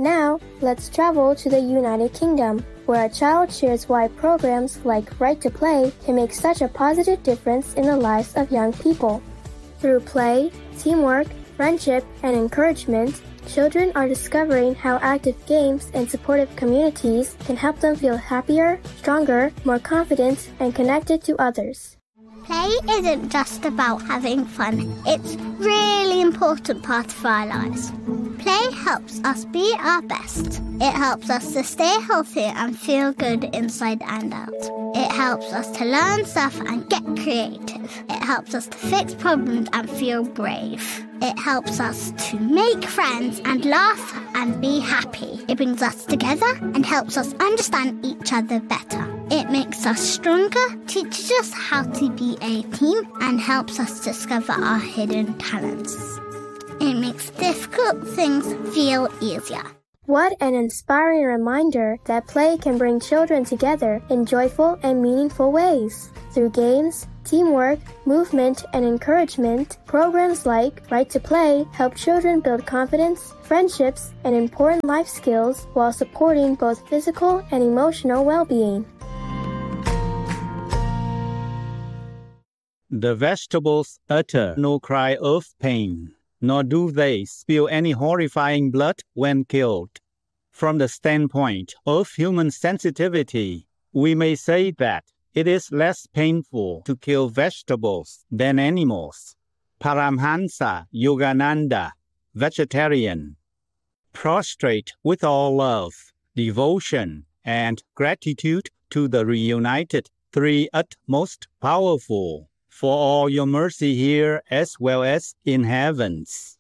Now, let's travel to the United Kingdom, where a child shares why programs like Right to Play can make such a positive difference in the lives of young people. Through play, teamwork, friendship, and encouragement, children are discovering how active games and supportive communities can help them feel happier, stronger, more confident, and connected to others. Play isn't just about having fun. It's a really important part of our lives. Play helps us be our best. It helps us to stay healthy and feel good inside and out. It helps us to learn stuff and get creative. It helps us to fix problems and feel brave. It helps us to make friends and laugh and be happy. It brings us together and helps us understand each other better. It makes us stronger, teaches us how to be a team, and helps us discover our hidden talents. It makes difficult things feel easier. What an inspiring reminder that play can bring children together in joyful and meaningful ways. Through games, teamwork, movement, and encouragement, programs like Right to Play help children build confidence, friendships, and important life skills while supporting both physical and emotional well-being. The vegetables utter no cry of pain, nor do they spill any horrifying blood when killed. From the standpoint of human sensitivity, we may say that it is less painful to kill vegetables than animals. Paramhansa Yogananda, vegetarian. Prostrate with all love, devotion, and gratitude to the reunited three utmost powerful, for all your mercy here as well as in heavens.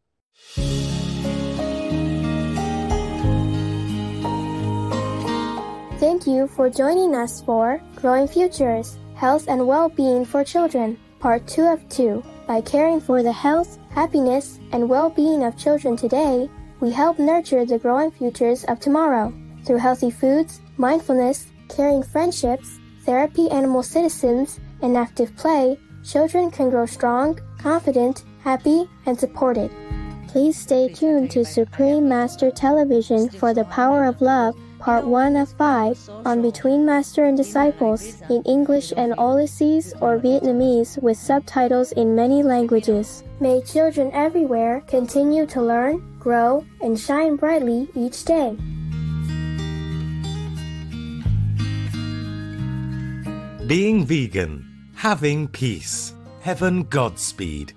Thank you for joining us for Growing Futures, Health and Well-Being for Children, Part 2 of 2. By caring for the health, happiness, and well-being of children today, we help nurture the growing futures of tomorrow. Through healthy foods, mindfulness, caring friendships, therapy animal citizens, and active play, children can grow strong, confident, happy, and supported. Please stay tuned to Supreme Master Television for The Power of Love, Part 1 of 5, on Between Master and Disciples, in English and Ulysses or Vietnamese with subtitles in many languages. May children everywhere continue to learn, grow, and shine brightly each day. Being vegan, having peace, heaven Godspeed.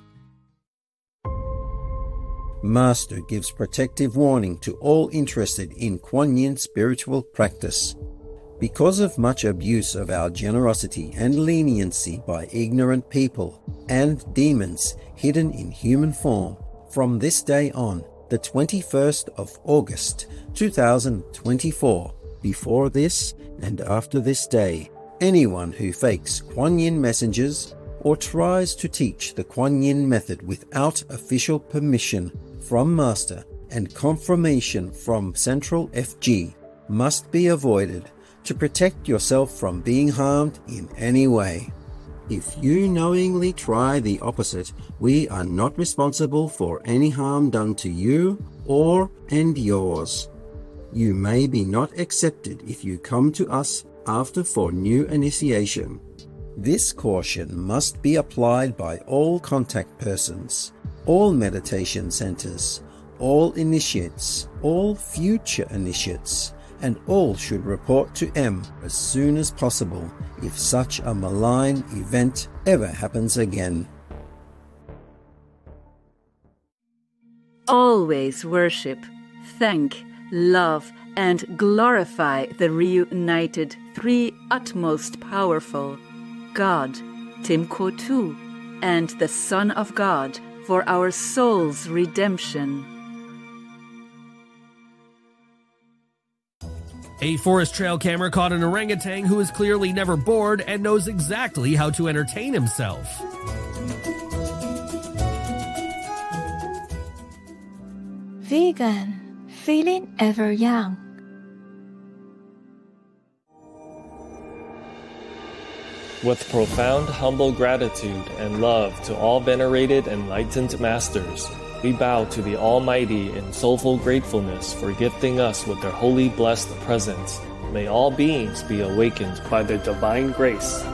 Master gives protective warning to all interested in Kuan Yin spiritual practice. Because of much abuse of our generosity and leniency by ignorant people and demons hidden in human form, from this day on, the 21st of August 2024, before this and after this day, anyone who fakes Kuan Yin messengers or tries to teach the Kuan Yin method without official permission from Master and confirmation from Central FG must be avoided to protect yourself from being harmed in any way. If you knowingly try the opposite, we are not responsible for any harm done to you or and yours. You may be not accepted if you come to us after for new initiation. This caution must be applied by all contact persons, all meditation centers, all initiates, all future initiates, and all should report to M as soon as possible if such a malign event ever happens again. Always worship, thank, love, and glorify the reunited three utmost powerful, God, Tim Ko-tu, and the Son of God, for our soul's redemption. A forest trail camera caught an orangutan who is clearly never bored and knows exactly how to entertain himself. Vegan, feeling ever young. With profound humble gratitude and love to all venerated enlightened masters, we bow to the Almighty in soulful gratefulness for gifting us with their holy blessed presence. May all beings be awakened by their divine grace.